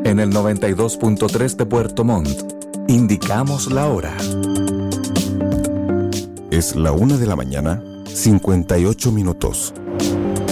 En el 92.3 de Puerto Montt, indicamos la hora. Es la 1:58 a.m.